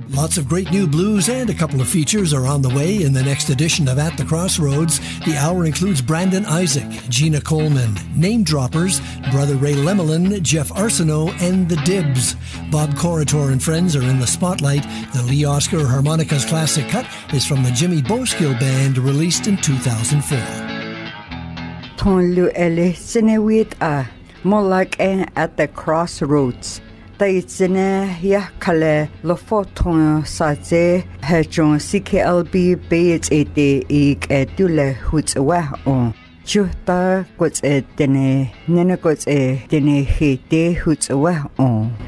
Lots of great new blues and a couple of features are on the way in the next edition of At the Crossroads. The hour includes Brandon Isaac, Gina Coleman, Name Droppers, Brother Ray Lemelin, Jeff Arsenault, and The Dibs. Bob Corritor and friends are in the spotlight. The Lee Oscar Harmonicas Classic Cut is from the Jimmy Boskill Band, released in 2004. Ton lu ele sinewit a molak At the Crossroads. Taitsine ya kale lo foton saze hejon CKLB beit ete ik etule hutwa on chuta kots etene nene kots etene hite hutwa on